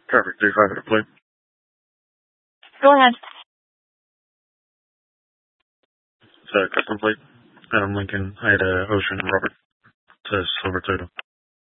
Traffic 3500, plate. Go ahead. It's a custom plate. Lincoln. I had Ocean Robert. It says Silver Total.